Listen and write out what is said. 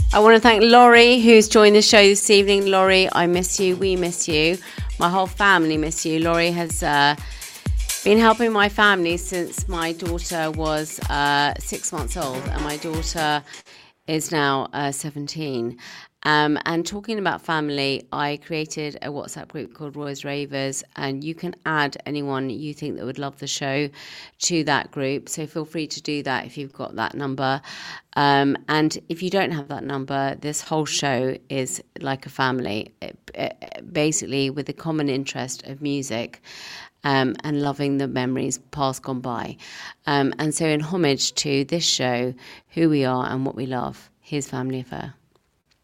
I want to thank Laurie, who's joined the show this evening. Laurie, I miss you. We miss you. My whole family miss you. Laurie has been helping my family since my daughter was 6 months old, and my daughter is now 17. And talking about family, I created a WhatsApp group called Roy's Ravers, and you can add anyone you think that would love the show to that group. So feel free to do that if you've got that number. And if you don't have that number, this whole show is like a family, basically with a common interest of music. And loving the memories past gone by. And so in homage to this show, who we are and what we love, here's Family Affair.